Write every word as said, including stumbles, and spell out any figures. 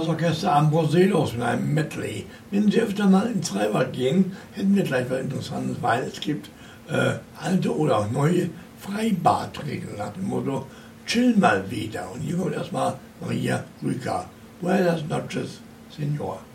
das Orchester Ambroselos mit einem Medley. Wenn Sie öfter mal ins Freibad gehen, hätten wir gleich was Interessantes, weil es gibt äh, alte oder auch neue Freibadregeln nach dem Motto, chill mal wieder. Und hier kommt erstmal Maria Rüker. Buenas noches, Señor.